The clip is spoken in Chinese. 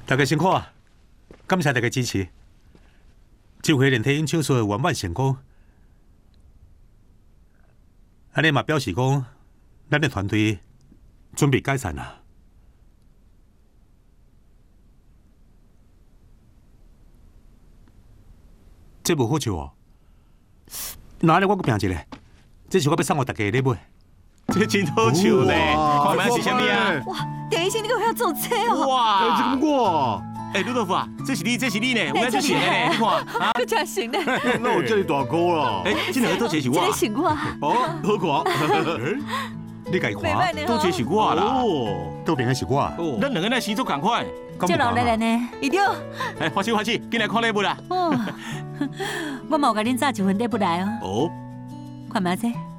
大家辛苦啊！感谢大家支持。这回连体演手术圆满成功，安尼嘛表示讲，咱的团队准备解散啦。这无好笑哦！哪里我搁拼一个？这是我要送给大家的礼物。 这真好笑呢！看卖是啥物啊？ 哇，等一下你可要做车哦！ 哇， 这个我， 鲁道夫啊，这是你呢，有影出型的呢，你看啊， 这真行呢！ 那我这里大哥啦。 这两个都这是我， 这个是我。 哦，好看。 你家看， 都这是我啦。 哦， 都边个是我。 咱两个那星座同款。 这老奶奶呢？一定。 欢喜，进来看礼物啦。 哦，我冇甲恁早一份礼物来哦。 哦， 看嘛这。